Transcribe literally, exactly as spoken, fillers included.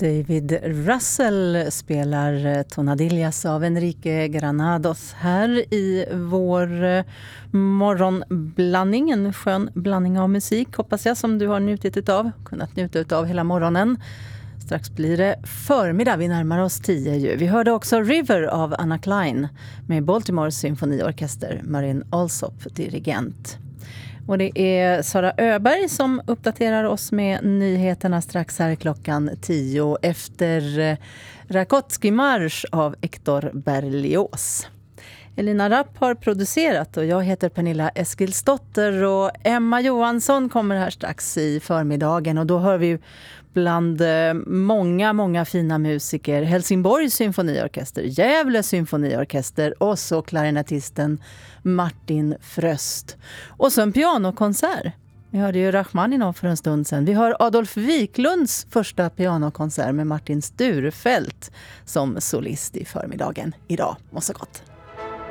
David Russell spelar Tonadillas av Enrique Granados här i vår morgonblandning. En skön blandning av musik, hoppas jag, som du har njutit av, kunnat njuta av hela morgonen. Strax blir det förmiddag, vi närmar oss tio ju. Vi hörde också River av Anna Klein med Baltimore symfoniorkester, Marin Alsop dirigent. Och det är Sara Öberg som uppdaterar oss med nyheterna strax här klockan tio efter Rakotski Marsch av Hector Berlioz. Elina Rapp har producerat och jag heter Pernilla Eskilsdotter och Emma Johansson kommer här strax i förmiddagen och då hör vi bland många, många fina musiker Helsingborgs symfoniorkester, Gävle symfoniorkester och så klarinettisten Martin Fröst. Och så en pianokonsert. Vi hörde ju Rachmaninov för en stund sedan. Vi hör Adolf Wiklunds första pianokonsert med Martin Sturefelt som solist i förmiddagen idag. Och så gott!